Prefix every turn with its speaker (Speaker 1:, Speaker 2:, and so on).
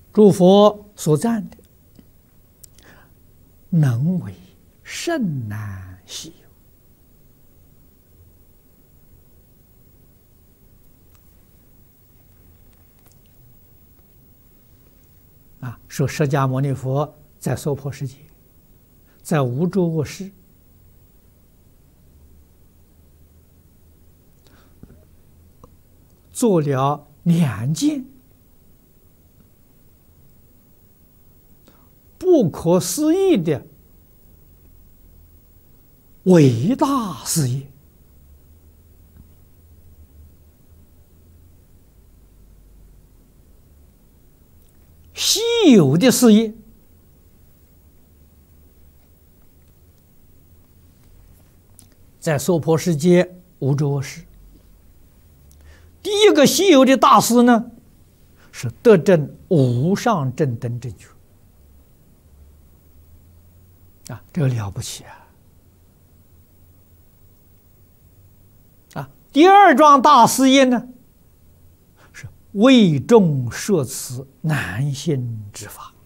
Speaker 1: 诸佛所赞的，能为甚难稀有。说释迦牟尼佛在娑婆世界，在无诸恶世，做了2件不可思议的伟大事业。稀有的事业，在娑婆世界无诸恶世。第一个稀有的大事呢，是得证无上正等正觉。这个了不起啊！第二桩大事业呢，是为众摄持难信之法。